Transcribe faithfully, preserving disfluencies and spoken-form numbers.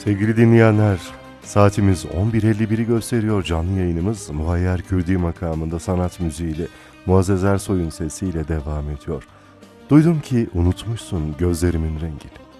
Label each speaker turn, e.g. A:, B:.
A: Sevgili dinleyenler, saatimiz on bir elli biri gösteriyor. Canlı yayınımız Muhayyer Kürdi makamında sanat müziğiyle Muazzez Ersoy'un sesiyle devam ediyor. Duydum ki unutmuşsun gözlerimin rengini.